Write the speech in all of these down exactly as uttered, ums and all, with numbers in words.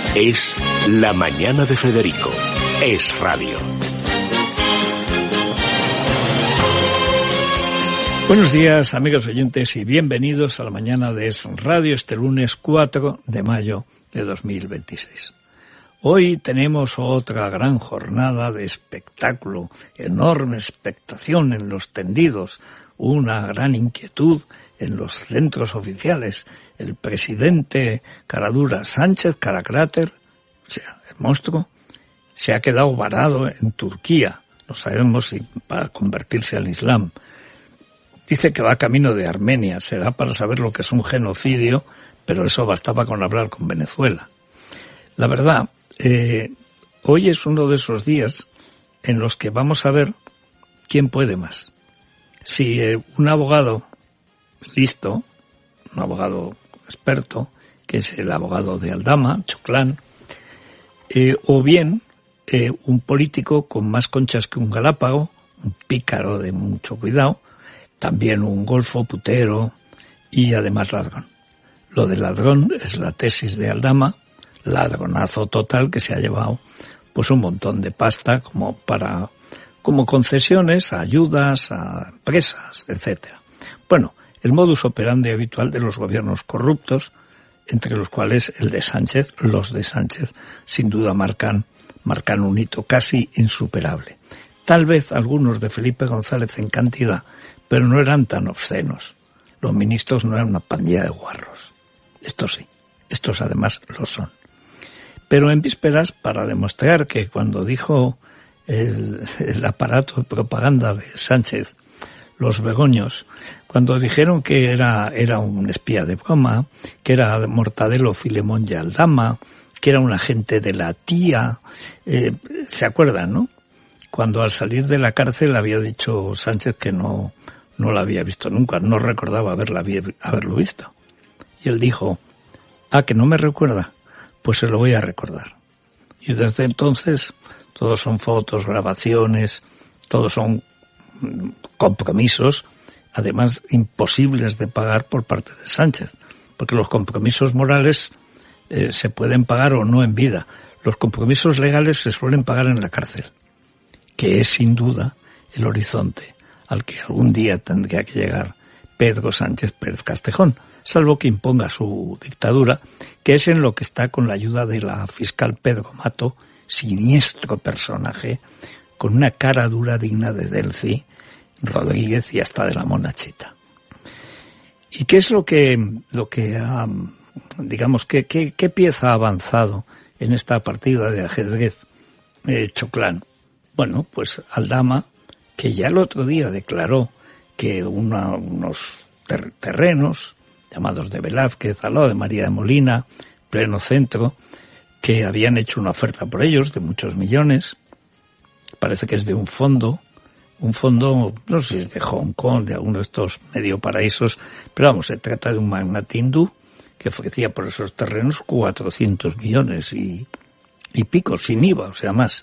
Es La Mañana de Federico. Es radio. Buenos días, amigos oyentes, y bienvenidos a La Mañana de Es Radio este lunes cuatro de mayo de dos mil veintiséis. Hoy tenemos otra gran jornada de espectáculo, enorme expectación en los tendidos, una gran inquietud en los centros oficiales. El presidente Caradura Sánchez, Caracráter, o sea, el monstruo, se ha quedado varado en Turquía. No sabemos si para convertirse al Islam. Dice que va camino de Armenia. Será para saber lo que es un genocidio, pero eso bastaba con hablar con Venezuela. La verdad, eh, hoy es uno de esos días en los que vamos a ver quién puede más. Si eh, un abogado listo, un abogado experto, que es el abogado de Aldama, Choclán, eh, o bien eh, un político con más conchas que un galápago, un pícaro de mucho cuidado, también un golfo putero y además ladrón. Lo de ladrón es la tesis de Aldama, ladronazo total que se ha llevado pues un montón de pasta como para como concesiones a ayudas a empresas, etcétera. Bueno, el modus operandi habitual de los gobiernos corruptos, entre los cuales el de Sánchez, los de Sánchez, sin duda marcan, marcan un hito casi insuperable. Tal vez algunos de Felipe González en cantidad, pero no eran tan obscenos. Los ministros no eran una pandilla de guarros. Estos sí, estos además lo son. Pero en vísperas, para demostrar que cuando dijo el, el aparato de propaganda de Sánchez, los Begoños, cuando dijeron que era, era un espía de broma, que era Mortadelo Filemón y Aldama, que era un agente de la tía, eh, ¿se acuerdan, no? Cuando al salir de la cárcel había dicho Sánchez que no, no la había visto nunca, no recordaba haberla, haberlo visto. Y él dijo, ah, que no me recuerda, pues se lo voy a recordar. Y desde entonces todos son fotos, grabaciones, todos son compromisos, además imposibles de pagar por parte de Sánchez, porque los compromisos morales eh, se pueden pagar o no en vida. Los compromisos legales se suelen pagar en la cárcel, que es sin duda el horizonte al que algún día tendría que llegar Pedro Sánchez Pérez Castejón, salvo que imponga su dictadura, que es en lo que está con la ayuda de la fiscal Pedro Mato, siniestro personaje, con una cara dura digna de Delcy Rodríguez y hasta de la Monachita. ¿Y qué es lo que, lo que ha, digamos, qué, qué, qué pieza ha avanzado en esta partida de ajedrez eh, Choclán? Bueno, pues Aldama, que ya el otro día declaró que una, unos ter- terrenos llamados de Velázquez, al lado de María de Molina, pleno centro, que habían hecho una oferta por ellos de muchos millones, parece que es de un fondo, un fondo, no sé si es de Hong Kong, de alguno de estos medio paraísos, pero vamos, se trata de un magnate hindú que ofrecía por esos terrenos cuatrocientos millones y, y pico, sin I V A, o sea, más.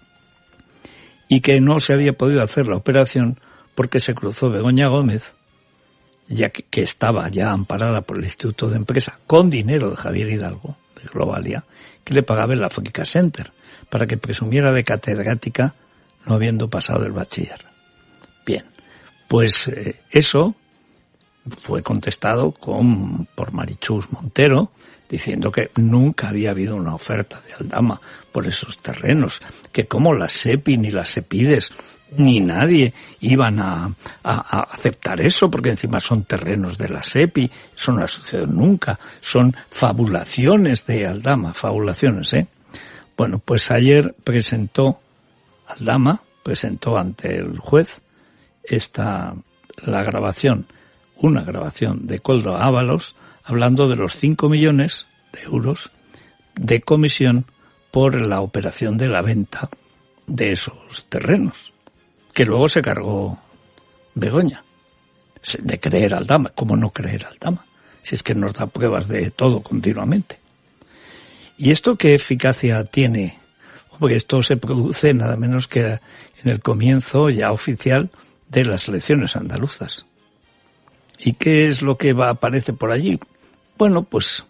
Y que no se había podido hacer la operación porque se cruzó Begoña Gómez, ya que, que estaba ya amparada por el Instituto de Empresa, con dinero de Javier Hidalgo, de Globalia, que le pagaba el Africa Center, para que presumiera de catedrática no habiendo pasado el bachiller. Bien, pues eh, eso fue contestado con, por Marichus Montero, diciendo que nunca había habido una oferta de Aldama por esos terrenos, que como la SEPI ni las SEPIDES ni nadie iban a, a, a aceptar eso, porque encima son terrenos de la SEPI, eso no ha sucedido nunca, son fabulaciones de Aldama, fabulaciones, ¿eh? Bueno, pues ayer presentó Aldama, presentó ante el juez esta, la grabación, una grabación de Koldo Ábalos, hablando de los cinco millones de euros de comisión por la operación de la venta de esos terrenos, que luego se cargó Begoña, de creer Aldama. ¿Cómo no creer Aldama? Si es que nos da pruebas de todo continuamente. ¿Y esto qué eficacia tiene? Porque esto se produce nada menos que en el comienzo ya oficial de las elecciones andaluzas. ¿Y qué es lo que va aparece por allí? Bueno, pues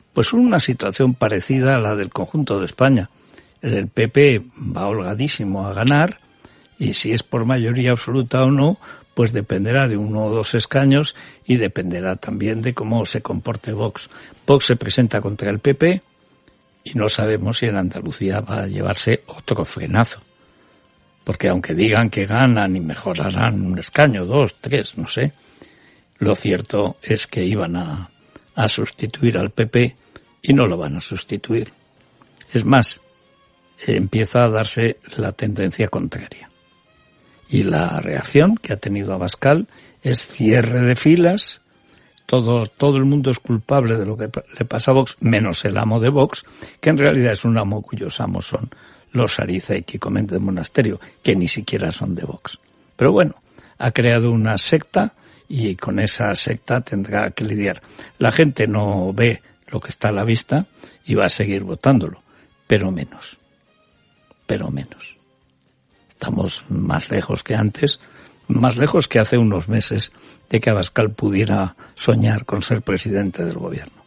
Pues una situación parecida a la del conjunto de España. El P P va holgadísimo a ganar, y si es por mayoría absoluta o no, pues dependerá de uno o dos escaños y dependerá también de cómo se comporte Vox. Vox se presenta contra el P P y no sabemos si en Andalucía va a llevarse otro frenazo. Porque aunque digan que ganan y mejorarán un escaño, dos, tres, no sé, lo cierto es que iban a, a sustituir al P P y no lo van a sustituir. Es más, empieza a darse la tendencia contraria. Y la reacción que ha tenido Abascal es cierre de filas. Todo, todo el mundo es culpable de lo que le pasa a Vox, menos el amo de Vox, que en realidad es un amo cuyos amos son los Ariza y Quico Méndez Monasterio, que ni siquiera son de Vox. Pero bueno, ha creado una secta y con esa secta tendrá que lidiar. La gente no ve lo que está a la vista y va a seguir votándolo, pero menos, pero menos. Estamos más lejos que antes, más lejos que hace unos meses de que Abascal pudiera soñar con ser presidente del gobierno.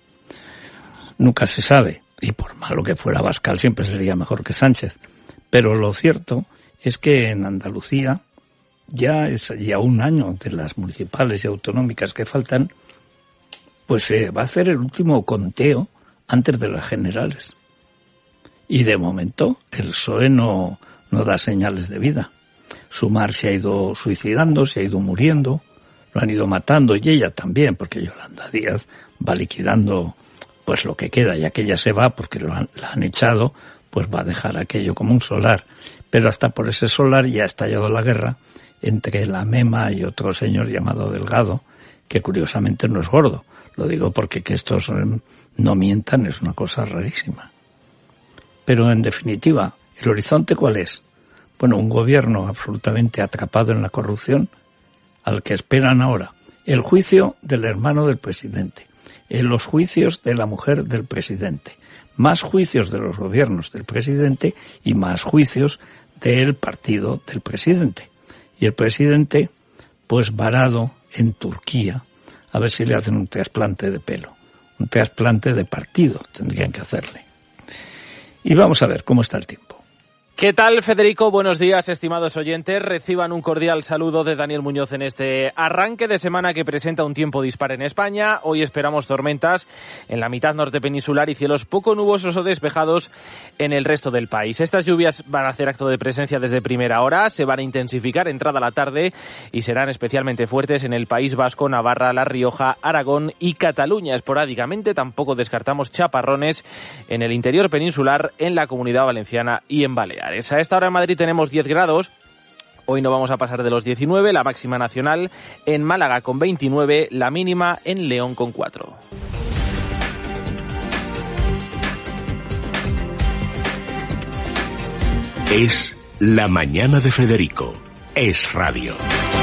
Nunca se sabe, y por malo que fuera Abascal siempre sería mejor que Sánchez. Pero lo cierto es que en Andalucía, ya es ya un año de las municipales y autonómicas que faltan, pues se va a hacer el último conteo antes de las generales. Y de momento el P S O E no... no da señales de vida. Sumar se ha ido suicidando, se ha ido muriendo, lo han ido matando, y ella también, porque Yolanda Díaz va liquidando pues lo que queda, ya que ella se va porque lo han, la han echado, pues va a dejar aquello como un solar. Pero hasta por ese solar ya ha estallado la guerra entre la Mema y otro señor llamado Delgado, que curiosamente no es gordo. Lo digo porque que estos no mientan es una cosa rarísima. Pero en definitiva, ¿el horizonte cuál es? Bueno, un gobierno absolutamente atrapado en la corrupción, al que esperan ahora el juicio del hermano del presidente, en los juicios de la mujer del presidente, más juicios de los gobiernos del presidente y más juicios del partido del presidente. Y el presidente, pues varado en Turquía, a ver si le hacen un trasplante de pelo, un trasplante de partido tendrían que hacerle. Y vamos a ver cómo está el tiempo. ¿Qué tal, Federico? Buenos días, estimados oyentes. Reciban un cordial saludo de Daniel Muñoz en este arranque de semana que presenta un tiempo dispar en España. Hoy esperamos tormentas en la mitad norte peninsular y cielos poco nubosos o despejados en el resto del país. Estas lluvias van a hacer acto de presencia desde primera hora, se van a intensificar entrada la tarde y serán especialmente fuertes en el País Vasco, Navarra, La Rioja, Aragón y Cataluña. Esporádicamente tampoco descartamos chaparrones en el interior peninsular, en la Comunidad Valenciana y en Baleares. A esta hora en Madrid tenemos diez grados, hoy no vamos a pasar de los diecinueve, la máxima nacional en Málaga con veintinueve, la mínima en León con cuatro. Es La Mañana de Federico, Es Radio.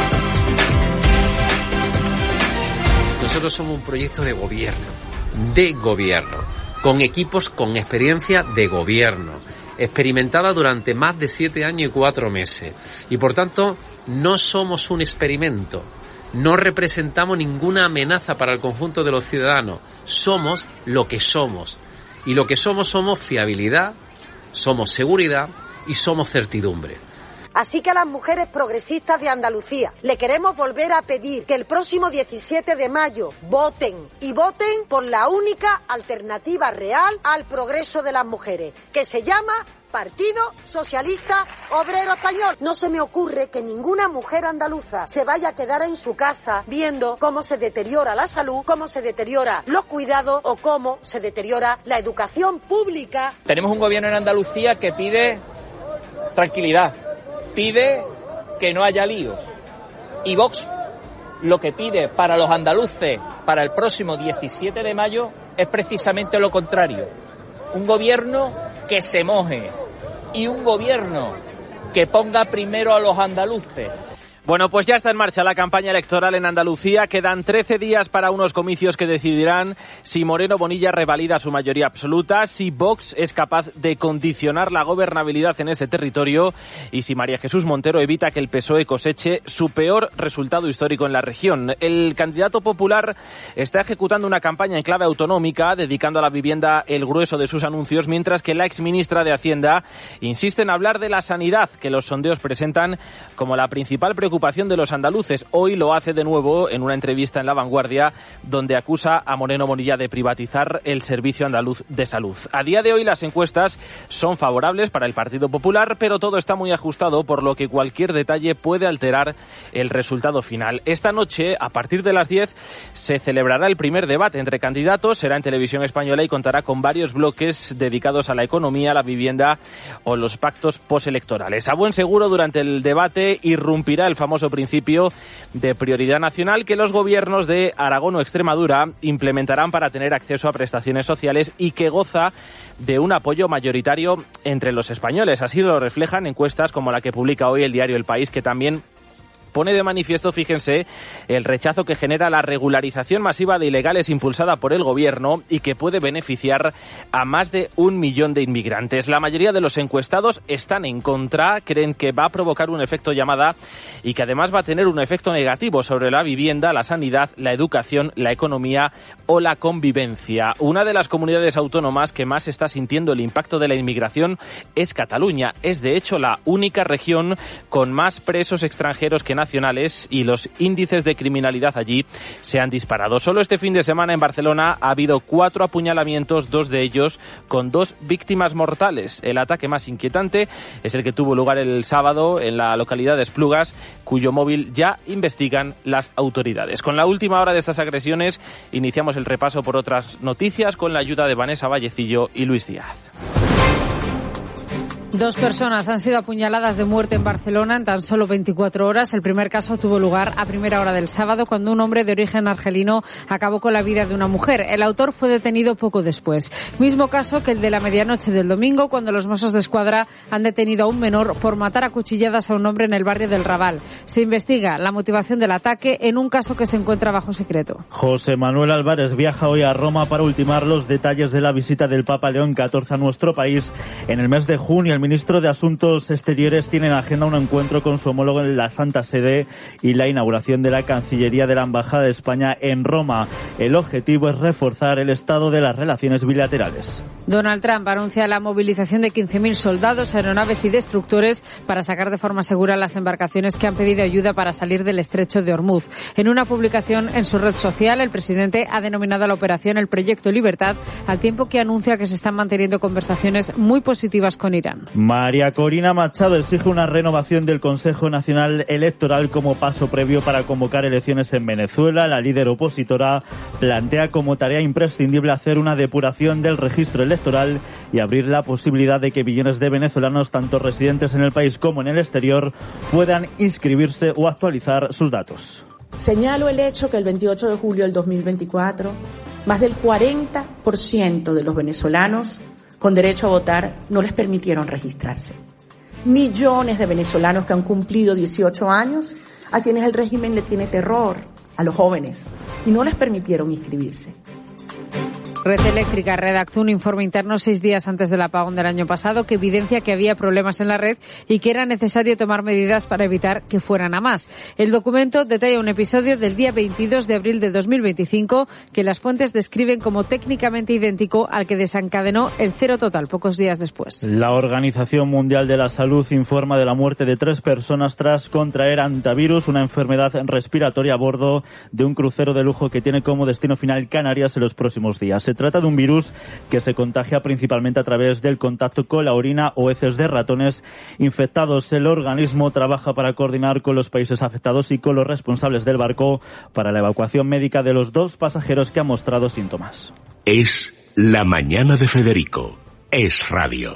Nosotros somos un proyecto de gobierno, de gobierno, con equipos con experiencia de gobierno, experimentada durante más de siete años y cuatro meses. Y por tanto, no somos un experimento. No representamos ninguna amenaza para el conjunto de los ciudadanos. Somos lo que somos. Y lo que somos, somos fiabilidad, somos seguridad y somos certidumbre. Así que a las mujeres progresistas de Andalucía le queremos volver a pedir que el próximo diecisiete de mayo voten y voten por la única alternativa real al progreso de las mujeres, que se llama Partido Socialista Obrero Español. No se me ocurre que ninguna mujer andaluza se vaya a quedar en su casa viendo cómo se deteriora la salud, cómo se deteriora los cuidados o cómo se deteriora la educación pública. Tenemos un gobierno en Andalucía que pide tranquilidad, pide que no haya líos. Y Vox lo que pide para los andaluces para el próximo diecisiete de mayo es precisamente lo contrario. Un gobierno que se moje y un gobierno que ponga primero a los andaluces. Bueno, pues ya está en marcha la campaña electoral en Andalucía. Quedan trece días para unos comicios que decidirán si Moreno Bonilla revalida su mayoría absoluta, si Vox es capaz de condicionar la gobernabilidad en ese territorio y si María Jesús Montero evita que el P S O E coseche su peor resultado histórico en la región. El candidato popular está ejecutando una campaña en clave autonómica, dedicando a la vivienda el grueso de sus anuncios, mientras que la exministra de Hacienda insiste en hablar de la sanidad, que los sondeos presentan como la principal preocupación de los andaluces. Hoy lo hace de nuevo en una entrevista en La Vanguardia, donde acusa a Moreno Bonilla de privatizar el Servicio Andaluz de Salud. A día de hoy las encuestas son favorables para el Partido Popular, pero todo está muy ajustado, por lo que cualquier detalle puede alterar el resultado final. Esta noche, a partir de las diez, se celebrará el primer debate entre candidatos. Será en Televisión Española y contará con varios bloques dedicados a la economía, la vivienda o los pactos postelectorales. A buen seguro, durante el debate irrumpirá el famoso principio de prioridad nacional que los gobiernos de Aragón o Extremadura implementarán para tener acceso a prestaciones sociales y que goza de un apoyo mayoritario entre los españoles. Así lo reflejan encuestas como la que publica hoy el diario El País, que también pone de manifiesto, fíjense, el rechazo que genera la regularización masiva de ilegales impulsada por el gobierno y que puede beneficiar a más de un millón de inmigrantes. La mayoría de los encuestados están en contra, creen que va a provocar un efecto llamada y que además va a tener un efecto negativo sobre la vivienda, la sanidad, la educación, la economía o la convivencia. Una de las comunidades autónomas que más está sintiendo el impacto de la inmigración es Cataluña. Es de hecho la única región con más presos extranjeros que nacionales y los índices de criminalidad allí se han disparado. Solo este fin de semana en Barcelona ha habido cuatro apuñalamientos, dos de ellos con dos víctimas mortales. El ataque más inquietante es el que tuvo lugar el sábado en la localidad de Esplugas, cuyo móvil ya investigan las autoridades. Con la última hora de estas agresiones iniciamos el repaso por otras noticias con la ayuda de Vanessa Vallecillo y Luis Díaz. Dos personas han sido apuñaladas de muerte en Barcelona en tan solo veinticuatro horas. El primer caso tuvo lugar a primera hora del sábado, cuando un hombre de origen argelino acabó con la vida de una mujer. El autor fue detenido poco después. Mismo caso que el de la medianoche del domingo, cuando los Mossos de Escuadra han detenido a un menor por matar a cuchilladas a un hombre en el barrio del Raval. Se investiga la motivación del ataque en un caso que se encuentra bajo secreto. José Manuel Álvarez viaja hoy a Roma para ultimar los detalles de la visita del Papa León catorce a nuestro país en el mes de junio. El ministro de Asuntos Exteriores tiene en agenda un encuentro con su homólogo en la Santa Sede y la inauguración de la Cancillería de la Embajada de España en Roma. El objetivo es reforzar el estado de las relaciones bilaterales. Donald Trump anuncia la movilización de quince mil soldados, aeronaves y destructores para sacar de forma segura las embarcaciones que han pedido ayuda para salir del estrecho de Hormuz. En una publicación en su red social, el presidente ha denominado a la operación el Proyecto Libertad, al tiempo que anuncia que se están manteniendo conversaciones muy positivas con Irán. María Corina Machado exige una renovación del Consejo Nacional Electoral como paso previo para convocar elecciones en Venezuela. La líder opositora plantea como tarea imprescindible hacer una depuración del registro electoral y abrir la posibilidad de que millones de venezolanos, tanto residentes en el país como en el exterior, puedan inscribirse o actualizar sus datos. Señalo el hecho que el veintiocho de julio del dos mil veinticuatro, más del cuarenta por ciento de los venezolanos con derecho a votar no les permitieron registrarse. Millones de venezolanos que han cumplido dieciocho años, a quienes el régimen le tiene terror, a los jóvenes, y no les permitieron inscribirse. Red Eléctrica redactó un informe interno seis días antes del apagón del año pasado que evidencia que había problemas en la red y que era necesario tomar medidas para evitar que fueran a más. El documento detalla un episodio del día veintidós de abril de dos mil veinticinco que las fuentes describen como técnicamente idéntico al que desencadenó el cero total pocos días después. La Organización Mundial de la Salud informa de la muerte de tres personas tras contraer hantavirus, una enfermedad respiratoria a bordo de un crucero de lujo que tiene como destino final Canarias en los próximos días. Se trata de un virus que se contagia principalmente a través del contacto con la orina o heces de ratones infectados. El organismo trabaja para coordinar con los países afectados y con los responsables del barco para la evacuación médica de los dos pasajeros que han mostrado síntomas. Es La Mañana de Federico. Es Radio.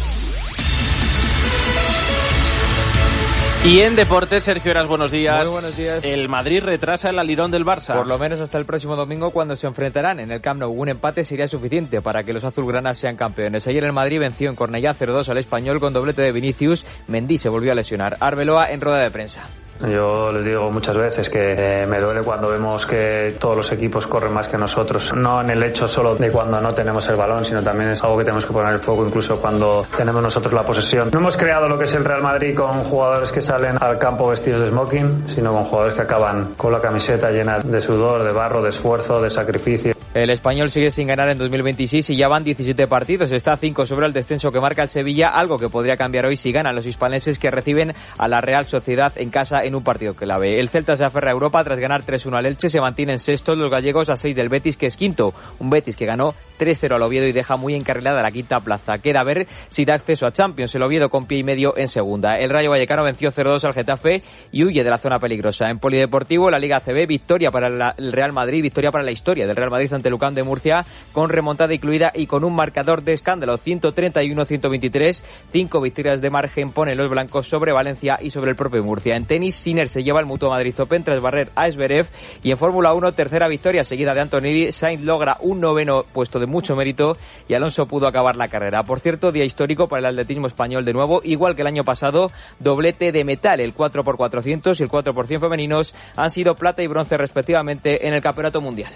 Y en deportes, Sergio Heras, buenos días. Muy buenos días. El Madrid retrasa el alirón del Barça. Por lo menos hasta el próximo domingo, cuando se enfrentarán en el Camp Nou. Un empate sería suficiente para que los azulgranas sean campeones. Ayer el Madrid venció en Cornellá cero dos al Español con doblete de Vinicius. Mendy se volvió a lesionar. Arbeloa en rueda de prensa. Yo les digo muchas veces que eh, me duele cuando vemos que todos los equipos corren más que nosotros. No en el hecho solo de cuando no tenemos el balón, sino también es algo que tenemos que poner el foco incluso cuando tenemos nosotros la posesión. No hemos creado lo que es el Real Madrid con jugadores que salen al campo vestidos de smoking, sino con jugadores que acaban con la camiseta llena de sudor, de barro, de esfuerzo, de sacrificio. El Español sigue sin ganar en dos mil veintiséis y ya van diecisiete partidos. Está a cinco sobre el descenso que marca el Sevilla, algo que podría cambiar hoy si ganan los hispaneses, que reciben a la Real Sociedad en casa en un partido clave. El Celta se aferra a Europa tras ganar tres uno al Elche. Se mantienen sextos los gallegos a seis del Betis, que es quinto. Un Betis que ganó tres cero al Oviedo y deja muy encarrilada la quinta plaza. Queda a ver si da acceso a Champions. El Oviedo con pie y medio en segunda. El Rayo Vallecano venció cero dos al Getafe y huye de la zona peligrosa. En Polideportivo, la Liga A C B, victoria para la, el Real Madrid, victoria para la historia del Real Madrid ante el Lucán de Murcia, con remontada incluida y con un marcador de escándalo, ciento treinta y uno a ciento veintitrés. Cinco victorias de margen ponen los blancos sobre Valencia y sobre el propio Murcia. En tenis, Sinner se lleva el Mutua Madrid Open tras barrer a Zverev, y en Fórmula uno, tercera victoria seguida de Antonelli. Sainz logra un noveno puesto de mucho mérito y Alonso pudo acabar la carrera. Por cierto, día histórico para el atletismo español de nuevo, igual que el año pasado, doblete de metal. El cuatro por cuatrocientos y el cuatro por cien femeninos han sido plata y bronce respectivamente en el Campeonato Mundial.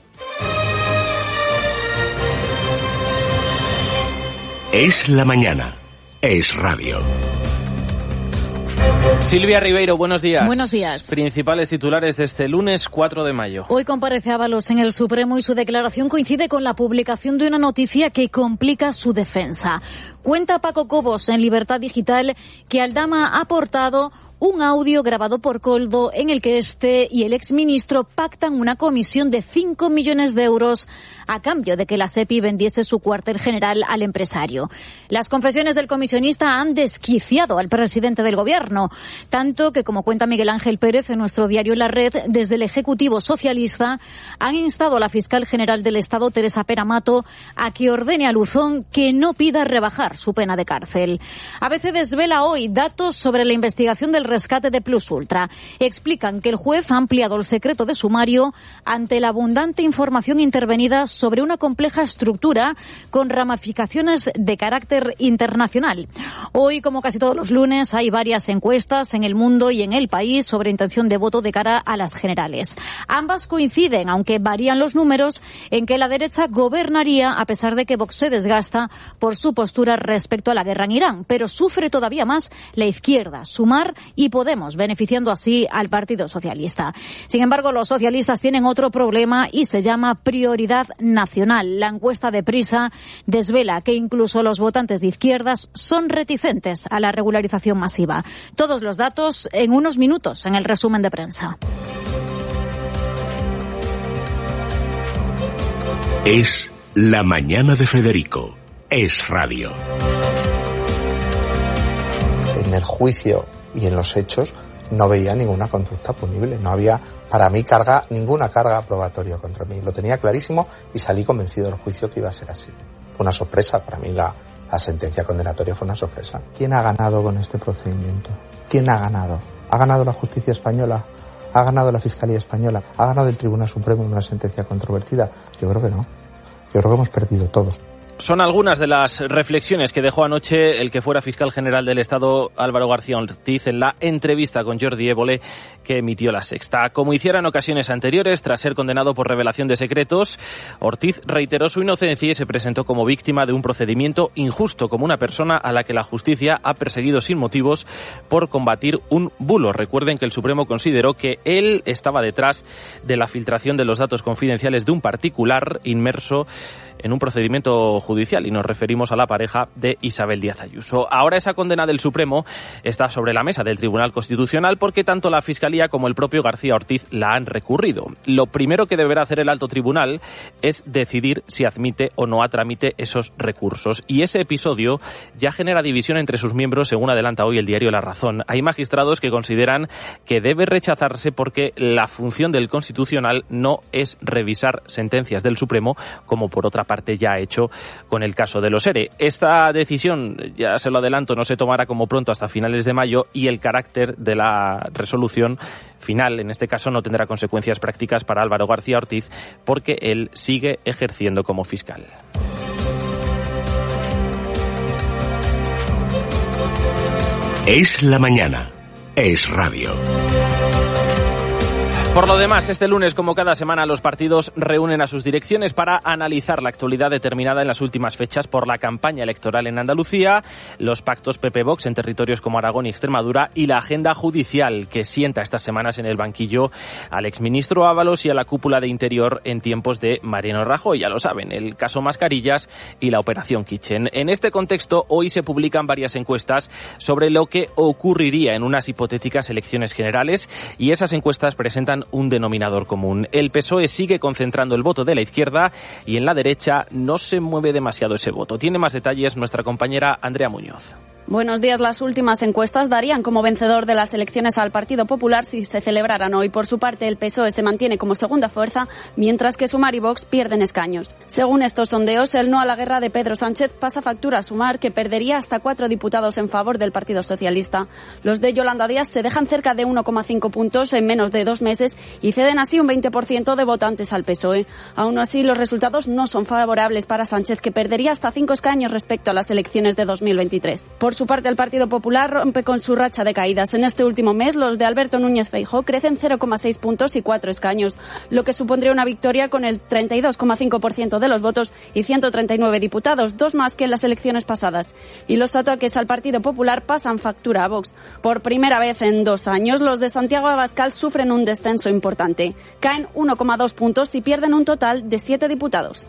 Es la mañana. Es radio. Silvia Ribeiro, buenos días. Buenos días. Principales titulares de este lunes cuatro de mayo. Hoy comparece Ábalos en el Supremo y su declaración coincide con la publicación de una noticia que complica su defensa. Cuenta Paco Cobos en Libertad Digital que Aldama ha aportado un audio grabado por Coldo en el que este y el exministro pactan una comisión de cinco millones de euros a cambio de que la SEPI vendiese su cuartel general al empresario. Las confesiones del comisionista han desquiciado al presidente del gobierno, tanto que, como cuenta Miguel Ángel Pérez en nuestro diario La Red, desde el Ejecutivo Socialista han instado a la fiscal general del Estado, Teresa Peramato, a que ordene a Luzón que no pida rebajar su pena de cárcel. A B C desvela hoy datos sobre la investigación del rescate de Plus Ultra. Explican que el juez ha ampliado el secreto de sumario ante la abundante información intervenida sobre una compleja estructura con ramificaciones de carácter internacional. Hoy, como casi todos los lunes, hay varias encuestas en El Mundo y en El País sobre intención de voto de cara a las generales. Ambas coinciden, aunque varían los números, en que la derecha gobernaría a pesar de que Vox se desgasta por su postura respecto a la guerra en Irán, pero sufre todavía más la izquierda, Sumar y Podemos, beneficiando así al Partido Socialista. Sin embargo, los socialistas tienen otro problema y se llama prioridad nacional. La encuesta de Prisa desvela que incluso los votantes de izquierdas son reticentes a la regularización masiva. Todos los datos en unos minutos en el resumen de prensa. Es la mañana de Federico. Es radio. En el juicio y en los hechos no veía ninguna conducta punible, no había para mí carga, ninguna carga probatoria contra mí. Lo tenía clarísimo y salí convencido del juicio que iba a ser así. Fue una sorpresa, para mí la, la sentencia condenatoria fue una sorpresa. ¿Quién ha ganado con este procedimiento? ¿Quién ha ganado? ¿Ha ganado la justicia española? ¿Ha ganado la Fiscalía española? ¿Ha ganado el Tribunal Supremo en una sentencia controvertida? Yo creo que no. Yo creo que hemos perdido todos. Son algunas de las reflexiones que dejó anoche el que fuera fiscal general del Estado, Álvaro García Ortiz, en la entrevista con Jordi Évole que emitió La Sexta. Como hiciera en ocasiones anteriores, tras ser condenado por revelación de secretos, Ortiz reiteró su inocencia y se presentó como víctima de un procedimiento injusto, como una persona a la que la justicia ha perseguido sin motivos por combatir un bulo. Recuerden que el Supremo consideró que él estaba detrás de la filtración de los datos confidenciales de un particular inmerso en un procedimiento judicial, y nos referimos a la pareja de Isabel Díaz Ayuso. Ahora esa condena del Supremo está sobre la mesa del Tribunal Constitucional porque tanto la Fiscalía como el propio García Ortiz la han recurrido. Lo primero que deberá hacer el alto tribunal es decidir si admite o no a trámite esos recursos, y ese episodio ya genera división entre sus miembros, según adelanta hoy el diario La Razón. Hay magistrados que consideran que debe rechazarse porque la función del Constitucional no es revisar sentencias del Supremo, como por otra parte ya ha hecho con el caso de los ERE. Esta decisión, ya se lo adelanto, no se tomará como pronto hasta finales de mayo, y el carácter de la resolución final, en este caso, no tendrá consecuencias prácticas para Álvaro García Ortiz porque él sigue ejerciendo como fiscal. Es la mañana. Es Radio. Por lo demás, este lunes, como cada semana, los partidos reúnen a sus direcciones para analizar la actualidad determinada en las últimas fechas por la campaña electoral en Andalucía, los pactos P P-Vox en territorios como Aragón y Extremadura y la agenda judicial que sienta estas semanas en el banquillo al exministro Ábalos y a la cúpula de Interior en tiempos de Mariano Rajoy. Ya lo saben, el caso Mascarillas y la operación Kitchen. En este contexto, hoy se publican varias encuestas sobre lo que ocurriría en unas hipotéticas elecciones generales y esas encuestas presentan un denominador común. El P S O E sigue concentrando el voto de la izquierda y en la derecha no se mueve demasiado ese voto. Tiene más detalles nuestra compañera Andrea Muñoz. Buenos días. Las últimas encuestas darían como vencedor de las elecciones al Partido Popular si se celebraran hoy. Por su parte, el P S O E se mantiene como segunda fuerza, mientras que Sumar y Vox pierden escaños. Según estos sondeos, el no a la guerra de Pedro Sánchez pasa factura a Sumar, que perdería hasta cuatro diputados en favor del Partido Socialista. Los de Yolanda Díaz se dejan cerca de uno coma cinco puntos en menos de dos meses y ceden así un veinte por ciento de votantes al P S O E. Aún así, los resultados no son favorables para Sánchez, que perdería hasta cinco escaños respecto a las elecciones de dos mil veintitrés. Por su parte, el Partido Popular rompe con su racha de caídas. En este último mes, los de Alberto Núñez Feijóo crecen cero coma seis puntos y cuatro escaños, lo que supondría una victoria con el treinta y dos coma cinco por ciento de los votos y ciento treinta y nueve diputados, dos más que en las elecciones pasadas. Y los ataques al Partido Popular pasan factura a Vox. Por primera vez en dos años, los de Santiago Abascal sufren un descenso importante. Caen uno coma dos puntos y pierden un total de siete diputados.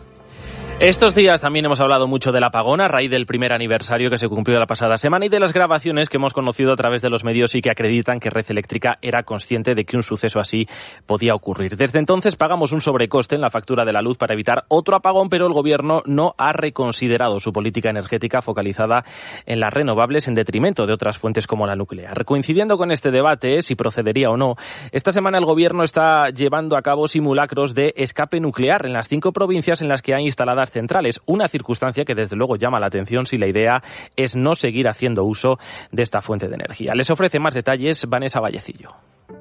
Estos días también hemos hablado mucho del apagón a raíz del primer aniversario que se cumplió la pasada semana y de las grabaciones que hemos conocido a través de los medios y que acreditan que Red Eléctrica era consciente de que un suceso así podía ocurrir. Desde entonces pagamos un sobrecoste en la factura de la luz para evitar otro apagón, pero el Gobierno no ha reconsiderado su política energética focalizada en las renovables en detrimento de otras fuentes como la nuclear. Coincidiendo con este debate, si procedería o no, esta semana el Gobierno está llevando a cabo simulacros de escape nuclear en las cinco provincias en las que hay instaladas centrales, una circunstancia que desde luego llama la atención si la idea es no seguir haciendo uso de esta fuente de energía. Les ofrece más detalles Vanessa Vallecillo.